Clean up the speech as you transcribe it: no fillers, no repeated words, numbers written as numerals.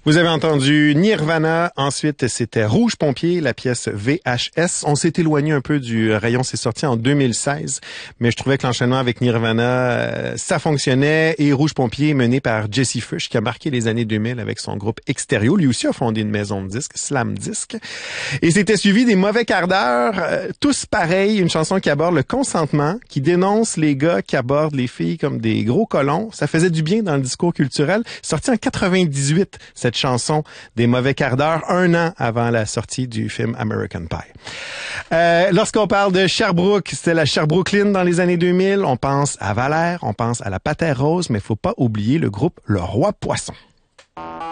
Vous avez entendu Nirvana, ensuite c'était Rouge Pompier, la pièce VHS. On s'est éloigné un peu du rayon, c'est sorti en 2016, mais je trouvais que l'enchaînement avec Nirvana, ça fonctionnait, et Rouge Pompier mené par Jesse Fush, qui a marqué les années 2000 avec son groupe Extérieur. Lui aussi a fondé une maison de disques, Slam Disc. Et c'était suivi des Mauvais Quarts d'heure, tous pareils, une chanson qui aborde le consentement, qui dénonce les gars qui abordent les filles comme des gros colons. Ça faisait du bien dans le discours culturel. Sorti en 98, cette chanson des Mauvais Quarts d'heure, un an avant la sortie du film American Pie. Lorsqu'on parle de Sherbrooke, c'était la Sherbrooklyn dans les années 2000. On pense à Valère, on pense à la Patère Rose, mais il faut pas oublier le groupe Le Roi Poisson.